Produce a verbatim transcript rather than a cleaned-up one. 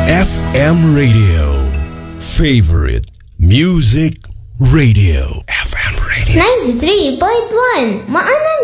F M Radio. Favorite Music Radio. F M Radio. ninety-three point one Maanan